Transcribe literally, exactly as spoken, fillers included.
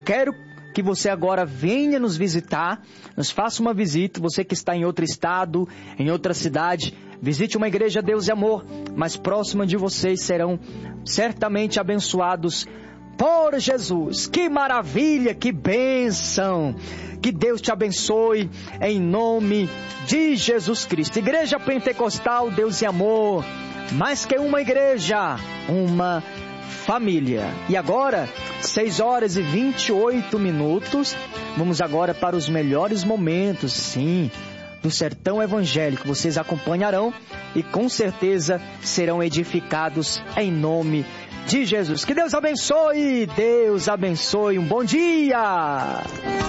Quero que você agora venha nos visitar, nos faça uma visita, você que está em outro estado, em outra cidade, visite uma igreja Deus e Amor, mais próxima de vocês, serão certamente abençoados por Jesus. Que maravilha, que bênção! Que Deus te abençoe em nome de Jesus Cristo. Igreja Pentecostal Deus e Amor, mais que uma igreja, uma família. E agora, seis horas e vinte e oito minutos, vamos agora para os melhores momentos, sim, do Sertão Evangélico. Vocês acompanharão e com certeza serão edificados em nome de Jesus. Que Deus abençoe, Deus abençoe, um bom dia!